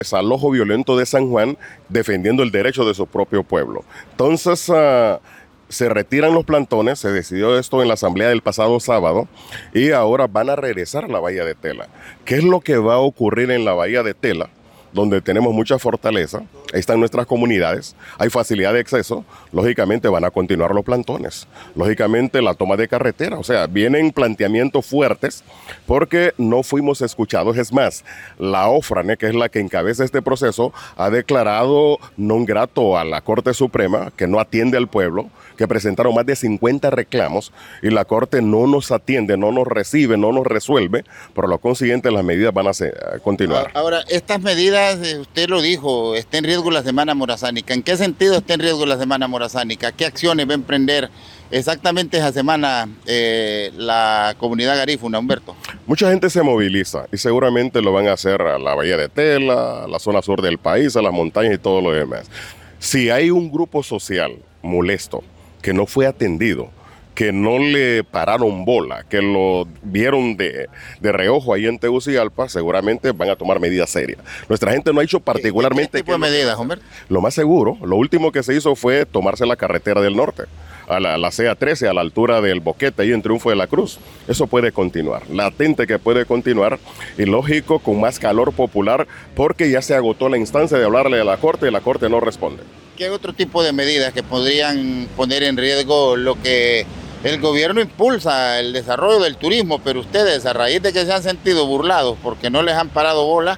desalojo violento de San Juan, defendiendo el derecho de su propio pueblo. Entonces, se retiran los plantones, se decidió esto en la asamblea del pasado sábado, y ahora van a regresar a la Bahía de Tela. ¿Qué es lo que va a ocurrir en la Bahía de Tela? Donde tenemos mucha fortaleza, ahí están nuestras comunidades, hay facilidad de acceso, lógicamente van a continuar los plantones, lógicamente la toma de carretera, o sea, vienen planteamientos fuertes porque no fuimos escuchados. Es más, la OFRANE, que es la que encabeza este proceso, ha declarado non grato a la Corte Suprema, que no atiende al pueblo, que presentaron más de 50 reclamos y la Corte no nos atiende, no nos recibe, no nos resuelve, por lo consiguiente las medidas van a continuar. Ahora, estas medidas, usted lo dijo, está en riesgo la Semana Morazánica. ¿En qué sentido está en riesgo la Semana Morazánica? ¿Qué acciones va a emprender exactamente esa semana la comunidad garífuna, Humberto? Mucha gente se moviliza y seguramente lo van a hacer a la Bahía de Tela, a la zona sur del país, a las montañas y todo lo demás. Si hay un grupo social molesto que no fue atendido, que no le pararon bola, que lo vieron de reojo ahí en Tegucigalpa, seguramente van a tomar medidas serias. Nuestra gente no ha hecho particularmente... ¿Qué tipo de medidas, Humberto? Lo más seguro, lo último que se hizo fue tomarse la carretera del norte, a la CA13, a la altura del Boquete, ahí en Triunfo de la Cruz. Eso puede continuar, latente que puede continuar, y lógico, con más calor popular, porque ya se agotó la instancia de hablarle a la Corte y la Corte no responde. ¿Qué otro tipo de medidas que podrían poner en riesgo lo que el gobierno impulsa, el desarrollo del turismo, pero ustedes, a raíz de que se han sentido burlados porque no les han parado bola,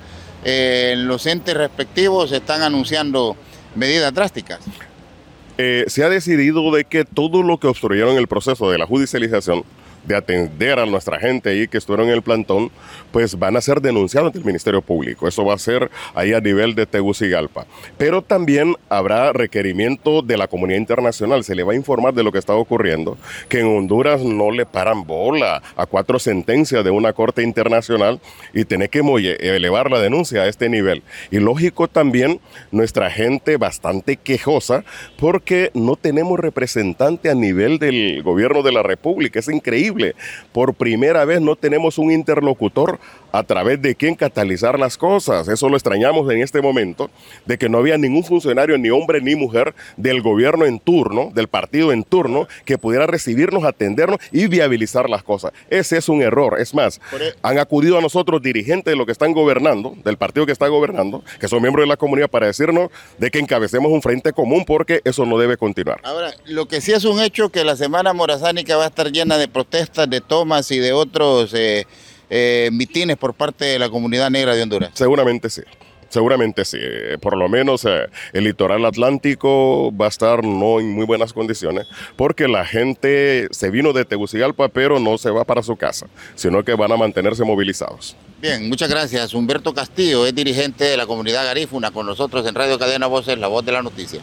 los entes respectivos están anunciando medidas drásticas? Se ha decidido de que todo lo que obstruyeron el proceso de la judicialización, de atender a nuestra gente ahí que estuvieron en el plantón, pues van a ser denunciados ante el Ministerio Público. Eso va a ser ahí a nivel de Tegucigalpa. Pero también habrá requerimiento de la comunidad internacional. Se le va a informar de lo que está ocurriendo, que en Honduras no le paran bola a 4 sentencias de una corte internacional y tener que elevar la denuncia a este nivel. Y lógico también nuestra gente bastante quejosa porque no tenemos representante a nivel del gobierno de la República. Es increíble. Por primera vez no tenemos un interlocutor a través de quien catalizar las cosas. Eso lo extrañamos en este momento, de que no había ningún funcionario, ni hombre ni mujer, del gobierno en turno, del partido en turno, que pudiera recibirnos, atendernos y viabilizar las cosas. Ese es un error. Es más, han acudido a nosotros dirigentes de los que están gobernando, del partido que está gobernando, que son miembros de la comunidad, para decirnos de que encabecemos un frente común, porque eso no debe continuar. Ahora, lo que sí es un hecho, que la Semana Morazánica va a estar llena de protestas, de tomas y de otros mitines por parte de la comunidad negra de Honduras. Seguramente sí. Seguramente sí, por lo menos el litoral atlántico va a estar no en muy buenas condiciones, porque la gente se vino de Tegucigalpa, pero no se va para su casa, sino que van a mantenerse movilizados. Bien, muchas gracias. Humberto Castillo es dirigente de la comunidad garífuna, con nosotros en Radio Cadena Voces, la voz de la noticia.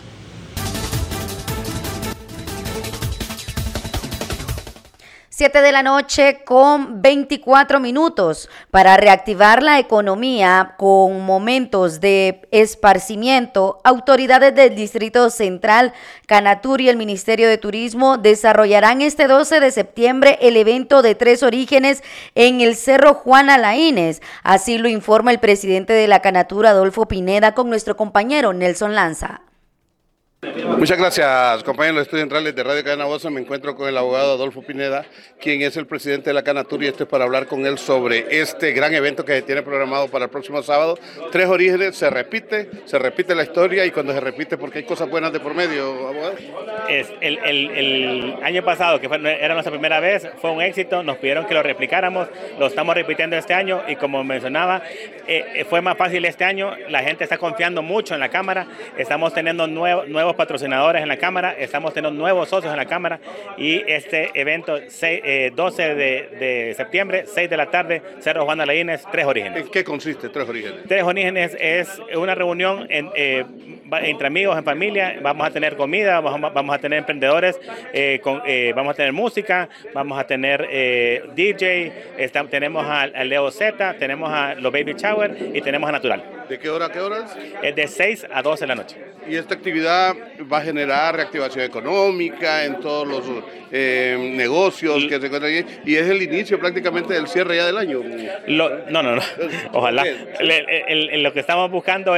7 de la noche con 24 minutos. Para reactivar la economía con momentos de esparcimiento, autoridades del Distrito Central, Canatur y el Ministerio de Turismo desarrollarán este 12 de septiembre el evento de Tres Orígenes en el Cerro Juana Laínez. Así lo informa el presidente de la Canatur, Adolfo Pineda, con nuestro compañero Nelson Lanza. Muchas gracias, compañeros de estudios centrales de Radio Cadena Voces. Me encuentro con el abogado Adolfo Pineda, quien es el presidente de la Canatur, y esto es para hablar con él sobre este gran evento que se tiene programado para el próximo sábado. Tres Orígenes, se repite la historia, y cuando se repite porque hay cosas buenas de por medio, abogado. El año pasado, que era nuestra primera vez, fue un éxito, nos pidieron que lo replicáramos, lo estamos repitiendo este año, y como mencionaba, fue más fácil este año. La gente está confiando mucho en la Cámara, estamos teniendo nuevos patrocinadores en la Cámara, estamos teniendo nuevos socios en la Cámara, y este evento 12 de septiembre, 6 de la tarde, Cerro Juana Laínez, Tres Orígenes. ¿En qué consiste Tres Orígenes? Tres Orígenes es una reunión entre amigos, en familia. Vamos a tener comida, vamos a tener emprendedores, vamos a tener música, vamos a tener DJ, tenemos a Leo Z, tenemos a los Baby Shower y tenemos a Natural. ¿De qué hora a qué horas? Es de 6 a 12 de la noche. Y esta actividad va a generar reactivación económica en todos los negocios que se encuentran allí, y es el inicio prácticamente del cierre ya del año. No. Ojalá. Lo que estamos buscando